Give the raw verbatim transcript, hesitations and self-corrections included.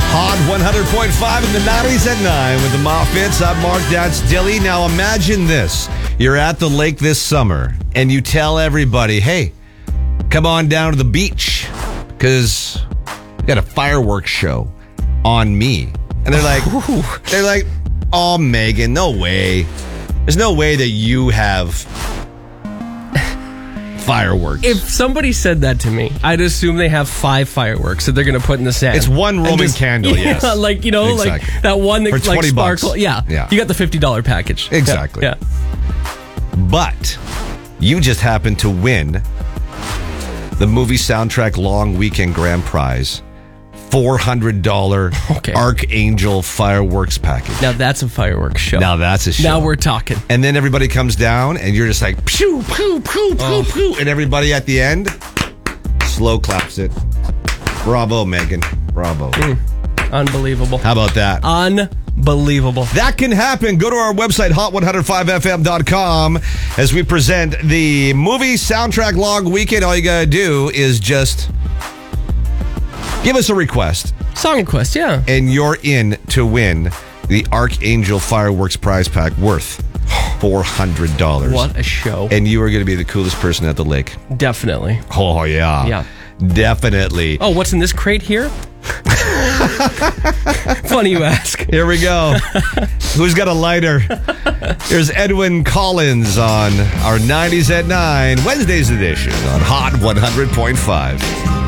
Hot one hundred point five in the nineties at nine with the Moffitt's. I'm Mark, that's Dilly. Now imagine this. You're at the lake this summer and you tell everybody, hey, come on down to the beach because we got a fireworks show on me. And they're like, they're like, oh, Megan, no way. There's no way that you have fireworks. If somebody said that to me, I'd assume they have five fireworks that they're going to put in the sand. It's one Roman just, candle, yeah, yes. like, you know, exactly. like that one that For like twenty sparkle. bucks. Yeah. yeah. You got the fifty dollars package. Exactly. Yeah. yeah. But you just happened to win the movie soundtrack long weekend grand prize. four hundred dollars okay. Archangel fireworks package. Now that's a fireworks show. Now that's a show. Now we're talking. And then everybody comes down and you're just like, pew, pew, pew, pew, Oh. pew. And everybody at the end slow claps it. Bravo, Megan. Bravo. Mm. Unbelievable. How about that? Unbelievable. That can happen. Go to our website, hot one oh five f m dot com, as we present the movie soundtrack long weekend. All you got to do is just give us a request. Song request, yeah. And you're in to win the Archangel Fireworks prize pack worth four hundred dollars. What a show. And you are going to be the coolest person at the lake. Definitely. Oh, yeah. Yeah. Definitely. Oh, what's in this crate here? Funny you ask. Here we go. Who's got a lighter? Here's Edwin Collins on our nineties at nine, Wednesday's edition on Hot one hundred point five.